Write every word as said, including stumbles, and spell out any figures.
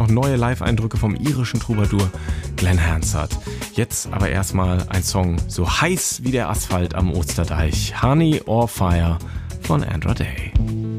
neue Live-Eindrücke vom irischen Troubadour Glenn Hansard. Jetzt aber erstmal ein Song so heiß wie der Asphalt am Osterdeich. Honey or Fire von Andra Day.